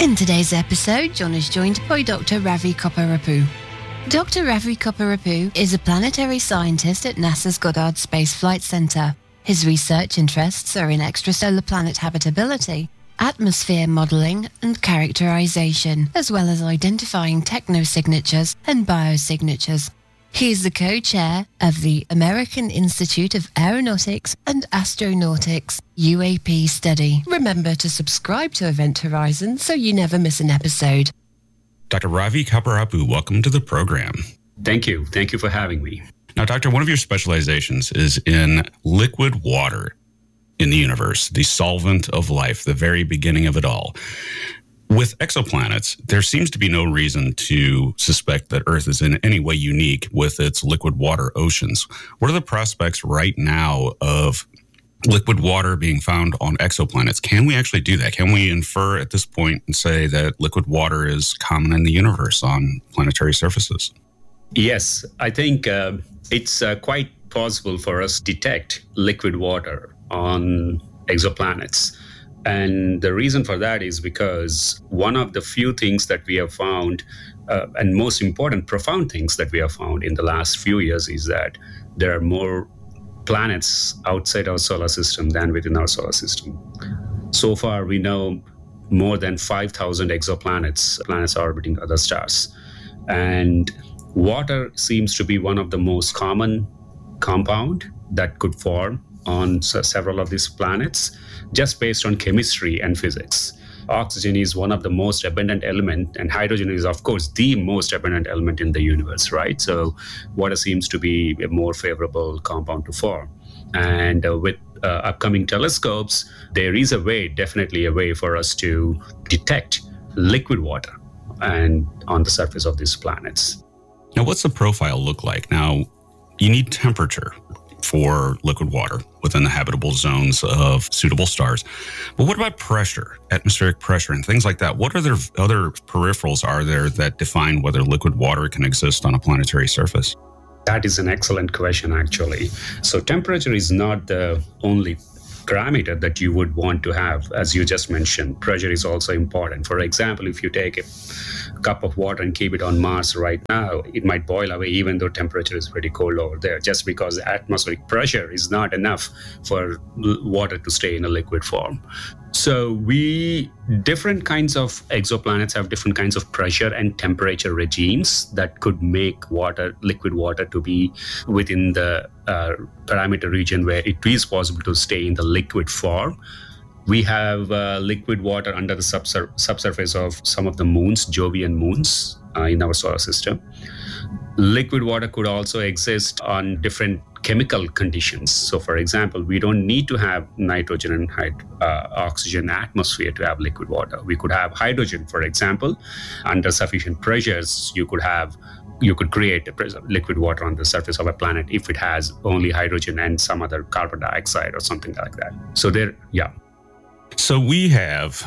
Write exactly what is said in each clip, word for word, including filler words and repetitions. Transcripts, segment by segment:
In today's episode, John is joined by Doctor Ravi Kopparapu. Doctor Ravi Kopparapu is a planetary scientist at NASA's Goddard Space Flight Center. His research interests are in extrasolar planet habitability, atmosphere modeling and characterization, as well as identifying technosignatures and biosignatures. He is the co-chair of the American Institute of Aeronautics and Astronautics U A P study. Remember to subscribe to Event Horizon so you never miss an episode. Doctor Ravi Kopparapu, welcome to the program. Thank you. Thank you for having me. Now, Doctor, one of your specializations is in liquid water in the universe, the solvent of life, the very beginning of it all. With exoplanets, there seems to be no reason to suspect that Earth is in any way unique with its liquid water oceans. What are the prospects right now of liquid water being found on exoplanets? Can we actually do that? Can we infer at this point and say that liquid water is common in the universe on planetary surfaces? Yes, I think uh, it's uh, quite possible for us to detect liquid water on exoplanets. And the reason for that is because one of the few things that we have found, uh, and most important, profound things that we have found in the last few years is that there are more planets outside our solar system than within our solar system. So far, we know more than five thousand exoplanets, planets orbiting other stars. And water seems to be one of the most common compound that could form on several of these planets, just based on chemistry and physics. Oxygen is one of the most abundant element, and hydrogen is, of course, the most abundant element in the universe, right? So water seems to be a more favorable compound to form. And uh, with uh, upcoming telescopes, there is a way, definitely a way for us to detect liquid water and on the surface of these planets. Now, what's the profile look like? Now, you need temperature for liquid water within the habitable zones of suitable stars. But what about pressure, atmospheric pressure, and things like that? What other other peripherals are there that define whether liquid water can exist on a planetary surface? That is an excellent question, actually. So temperature is not the only parameter that you would want to have. As you just mentioned, pressure is also important. For example, if you take a cup of water and keep it on Mars right now, it might boil away even though temperature is pretty cold over there, just because atmospheric pressure is not enough for water to stay in a liquid form. So we, different kinds of exoplanets have different kinds of pressure and temperature regimes that could make water, liquid water, to be within the uh, parameter region where it is possible to stay in the liquid form. We have uh, liquid water under the subsur- subsurface of some of the moons, Jovian moons, uh, in our solar system. Liquid water could also exist on different chemical conditions. So, for example, we don't need to have nitrogen and hyd- uh, oxygen atmosphere to have liquid water. We could have hydrogen, for example. Under sufficient pressures, you could have you could create a pres- liquid water on the surface of a planet if it has only hydrogen and some other carbon dioxide or something like that. So there, yeah. So we have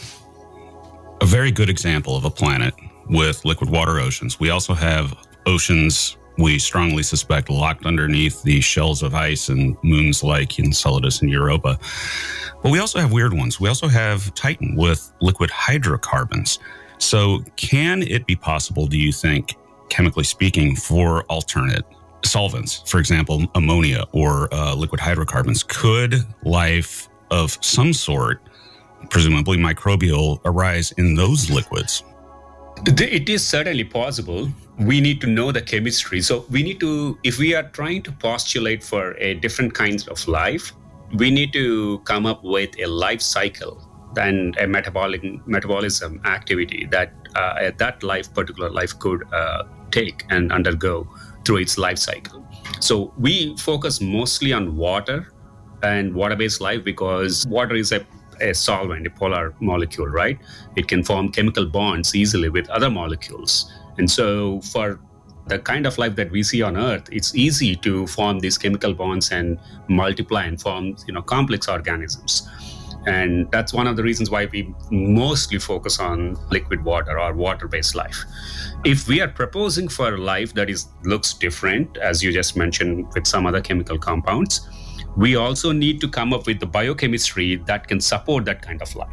a very good example of a planet with liquid water oceans. We also have oceans we strongly suspect locked underneath the shells of ice and moons like Enceladus and Europa. But we also have weird ones. We also have Titan with liquid hydrocarbons. So can it be possible, do you think, chemically speaking, for alternate solvents, for example, ammonia or uh, liquid hydrocarbons? Could life of some sort, presumably microbial, arise in those liquids? It is certainly possible. We need to know the chemistry. So we need to, if we are trying to postulate for a different kinds of life, we need to come up with a life cycle and a metabolic metabolism activity that uh, that life, particular life could uh, take and undergo through its life cycle. So we focus mostly on water and water-based life because water is a a solvent, a polar molecule, right? It can form chemical bonds easily with other molecules. And so for the kind of life that we see on Earth, it's easy to form these chemical bonds and multiply and form, you know, complex organisms. And that's one of the reasons why we mostly focus on liquid water or water-based life. If we are proposing for a life that is looks different, as you just mentioned, with some other chemical compounds, we also need to come up with the biochemistry that can support that kind of life.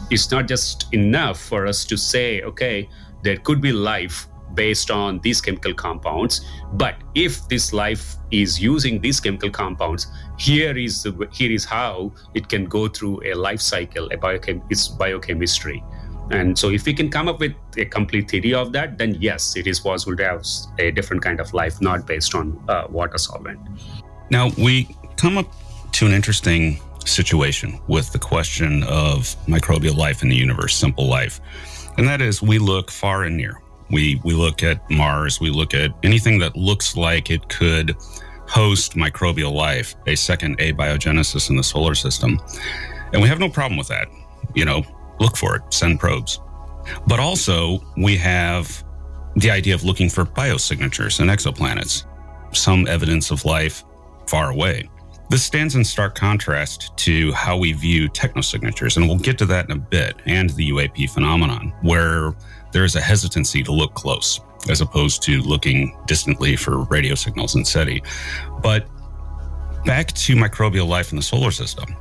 it's not just enough for us to say, okay, there could be life based on these chemical compounds, but if this life is using these chemical compounds, here is the, here is how it can go through a life cycle, a biochem, its biochemistry. And so if we can come up with a complete theory of that, then yes, it is possible to have a different kind of life, not based on uh, water solvent. Now, we come up to an interesting situation with the question of microbial life in the universe, simple life. And that is, we look far and near. We we look at Mars, we look at anything that looks like it could host microbial life, a second abiogenesis in the solar system. And we have no problem with that. You know, look for it, send probes. But also, we have the idea of looking for biosignatures in exoplanets, some evidence of life far away. This stands in stark contrast to how we view technosignatures, and we'll get to that in a bit, and the U A P phenomenon, where there is a hesitancy to look close, as opposed to looking distantly for radio signals in SETI. But back to microbial life in the solar system.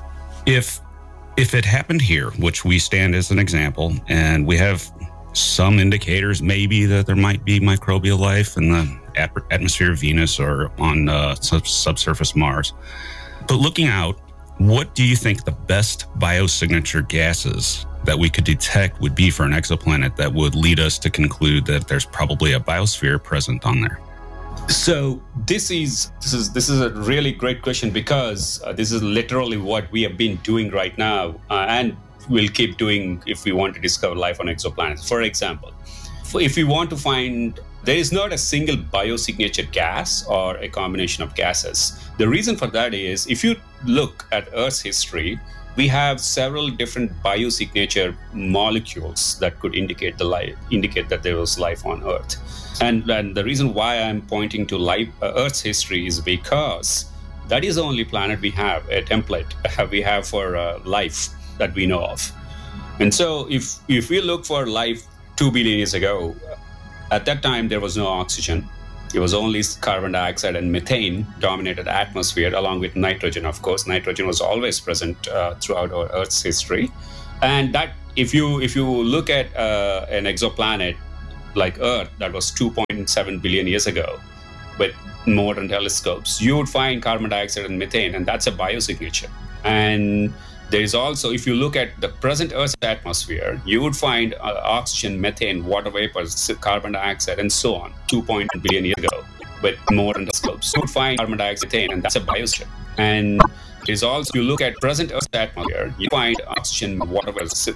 If if it happened here, which we stand as an example, and we have some indicators maybe that there might be microbial life in the atmosphere of Venus or on uh, sub- subsurface Mars. But looking out, what do you think the best biosignature gases that we could detect would be for an exoplanet that would lead us to conclude that there's probably a biosphere present on there? So this is this is this is a really great question, because uh, this is literally what we have been doing right now, uh, and we'll keep doing if we want to discover life on exoplanets. For example, if we want to find, there is not a single biosignature gas or a combination of gases. The reason for that is, if you look at Earth's history, we have several different biosignature molecules that could indicate the life, indicate that there was life on Earth. And, and the reason why I'm pointing to life, uh, Earth's history is because that is the only planet we have, a template we have for uh, life that we know of. And so if if we look for life two billion years ago, at that time there was no oxygen. It was only carbon dioxide and methane dominated atmosphere, along with nitrogen, of course. Nitrogen was always present uh, throughout our Earth's history. And that, if you if you look at uh, an exoplanet like Earth that was two point seven billion years ago, with modern telescopes, you would find carbon dioxide and methane, and that's a biosignature. And there is also, if you look at the present Earth's atmosphere, you would find uh, oxygen, methane, water vapors, carbon dioxide, and so on, two point one billion years ago, with modern telescopes. You would find carbon dioxide, methane, and that's a biosignature. And there is also, if you look at present Earth's atmosphere, you find oxygen, water vapors,